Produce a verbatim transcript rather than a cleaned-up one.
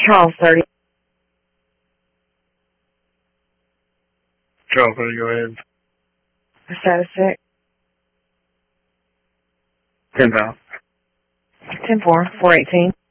Charles thirty. Charles thirty, go ahead. Status six. ten thousand. ten four, four eighteen.